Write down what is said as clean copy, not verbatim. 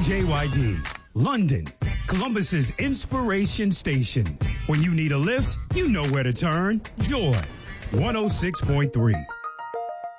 WJYD, London, Columbus's inspiration station. When you need a lift, you know where to turn. Joy, 106.3.